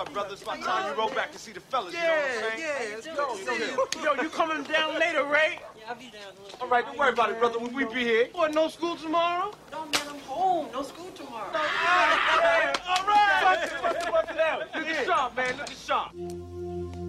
up, brother? It's about time you roll back to see the fellas, you know what I'm saying? Let's go. Yo, you coming down later, Ray? Yeah, I'll be down a little. All right, don't worry about it, brother. We be here. What, no school tomorrow? No, man, I'm home. No school tomorrow. All right. Bust it out. Look at sharp, man. Look at sharp.